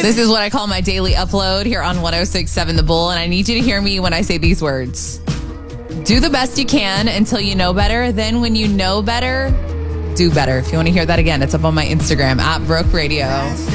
This is what I call my daily upload here on 106.7 The Bull, and I need you to hear me when I say these words. Do the best you can until you know better. Then when you know better, do better. If you want to hear that again, it's up on my Instagram, @Broke Radio.